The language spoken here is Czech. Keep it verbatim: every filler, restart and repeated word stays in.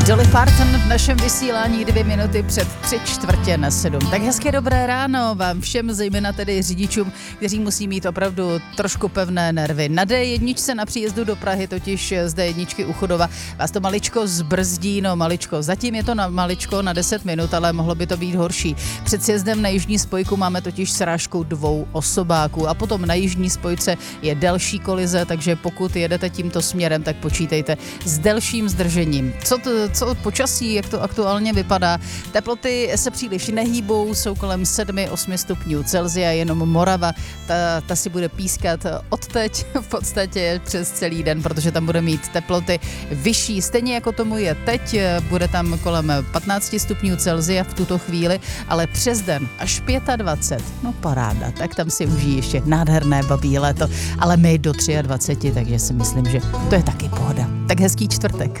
Dolly Parton v našem vysílání dvě minuty před tři čtvrtě na sedm. Tak hezké dobré ráno vám všem, zejména tedy řidičům, kteří musí mít opravdu trošku pevné nervy. Na dé jedna na příjezdu do Prahy, totiž z dé jedna u Chodova, vás to maličko zbrzdí, no maličko. Zatím je to na maličko na deset minut, ale mohlo by to být horší. Před sjezdem na jižní spojku máme totiž srážku dvou osobáků a potom na jižní spojce je delší kolize, takže pokud jedete tímto směrem, tak počítejte s delším zdržením. Co to, co počasí, jak to aktuálně vypadá? Teploty se příliš nehýbou, jsou kolem sedm až osm stupňů Celsia, jenom Morava, ta, ta si bude pískat odteď v podstatě přes celý den, protože tam bude mít teploty vyšší. Stejně jako tomu je teď, bude tam kolem patnáct stupňů Celsia v tuto chvíli, ale přes den až dvacet pět. No paráda, tak tam si užijí ještě nádherné babí léto, ale my do dvacet tři, takže si myslím, že to je taky pohoda. Tak hezký čtvrtek.